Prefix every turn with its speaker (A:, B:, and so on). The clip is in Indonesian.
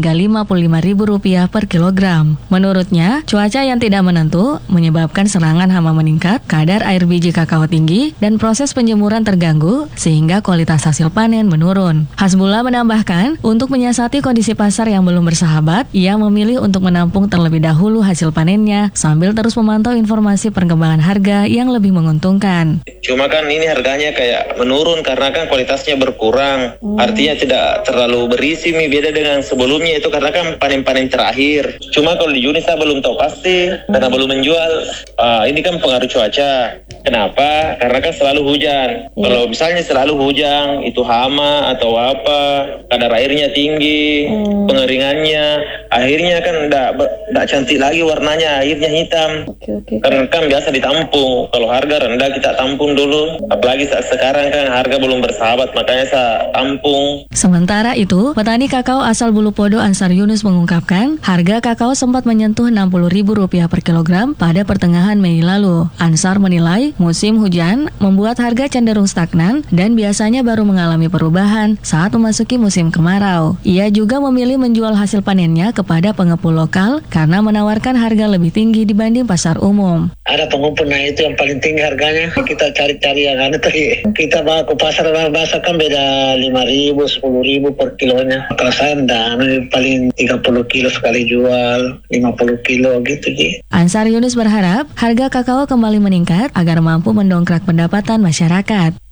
A: hingga Rp55.000 per kilogram. Menurutnya, cuaca yang tidak menentu menyebabkan serangan hama meningkat, kadar air biji kakao tinggi, dan proses penjemuran terganggu sehingga kualitas hasil panen menurun. Hasbullah menambahkan, untuk menyiasati kondisi pasar yang belum bersahabat, ia memilih untuk menampung terlebih dahulu hasil panennya sambil terus memantau informasi perkembangan harga yang lebih menguntungkan.
B: Cuma kan ini harganya kayak menurun karena kan kualitasnya berkurang. Artinya tidak terlalu berisi beda dengan sebelumnya itu karena kan panen-panen terakhir. Cuma kalau di Juni saya belum tahu pasti karena belum menjual. Ini kan pengaruh cuaca. Kenapa? Karena kan selalu hujan. Kalau misalnya selalu hujan, itu hama atau apa, kadar airnya tinggi, pengeringannya, akhirnya kan tidak cantik lagi warnanya, airnya hitam. Karena kan biasa ditampung. Kalau harga rendah kita tampung dulu. Apalagi saat sekarang kan harga belum bersahabat, makanya saya tampung.
A: Sementara itu, petani kakao asal Bulu Podo Ansar Yunus mengungkapkan, harga kakao sempat menyentuh Rp60.000 per kilogram pada pertengahan Mei lalu. Ansar menilai musim hujan membuat harga cenderung stagnan dan biasanya baru mengalami perubahan saat memasuki musim kemarau. Ia juga memilih menjual hasil panennya kepada pengepul lokal karena menawarkan harga lebih tinggi dibanding pasar umum.
C: Ada pengumpul, nah itu yang paling tinggi harganya. Kita cari-cari yang ada tuh. Kita bawa ke pasar basah kan beda 5.000, 10.000 per kilonya. Kalau saya paling 30 kilo sekali jual, 50 kilo gitu Ji.
A: Ansar Yunus berharap harga kakao kembali meningkat agar mampu mendongkrak pendapatan masyarakat.